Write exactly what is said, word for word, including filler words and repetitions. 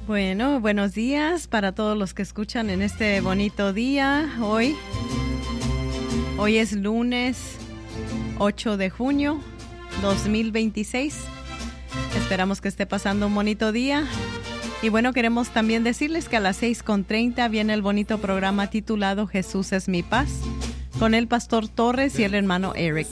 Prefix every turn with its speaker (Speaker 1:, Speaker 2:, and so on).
Speaker 1: Bueno, buenos días para todos los que escuchan en este bonito día. Hoy, hoy es lunes ocho de junio dos mil veintiséis. Esperamos que esté pasando un bonito día. Y bueno, queremos también decirles que a las seis con treinta viene el bonito programa titulado Jesús es mi paz, con el pastor Torres y el hermano Eric.